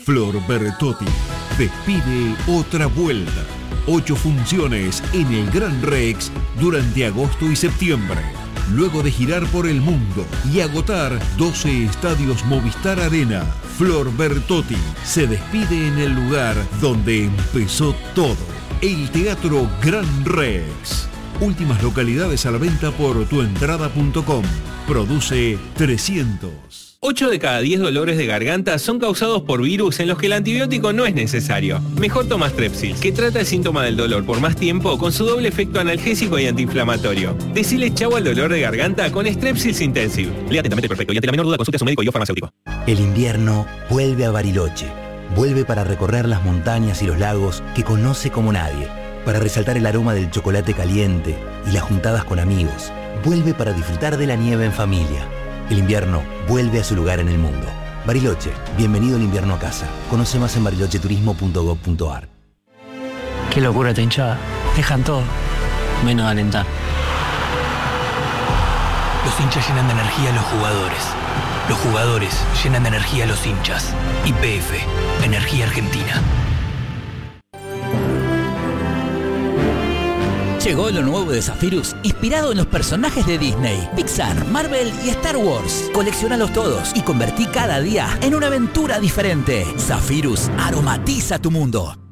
Flor Bertotti despide otra vuelta. 8 funciones en el Gran Rex durante agosto y septiembre. Luego de girar por el mundo y agotar 12 estadios Movistar Arena, Flor Bertotti se despide en el lugar donde empezó todo, el Teatro Gran Rex. Últimas localidades a la venta por tuentrada.com. Produce 300. 8 de cada 10 dolores de garganta son causados por virus en los que el antibiótico no es necesario. Mejor toma Strepsils, que trata el síntoma del dolor por más tiempo con su doble efecto analgésico y antiinflamatorio. Decile chau al dolor de garganta con Strepsils Intensive. Lea atentamente Perfecto y ante la menor duda consulte a su médico y o farmacéutico. El invierno vuelve a Bariloche. Vuelve para recorrer las montañas y los lagos que conoce como nadie. Para resaltar el aroma del chocolate caliente y las juntadas con amigos. Vuelve para disfrutar de la nieve en familia. El invierno vuelve a su lugar en el mundo. Bariloche, bienvenido el invierno a casa. Conoce más en barilocheturismo.gov.ar. Qué locura esta hinchada. Dejan todo, menos alentar. Los hinchas llenan de energía a los jugadores. Los jugadores llenan de energía a los hinchas. YPF, Energía Argentina. Llegó lo nuevo de Zephyrus, inspirado en los personajes de Disney, Pixar, Marvel y Star Wars. Colecciónalos todos y convertí cada día en una aventura diferente. Zephyrus aromatiza tu mundo.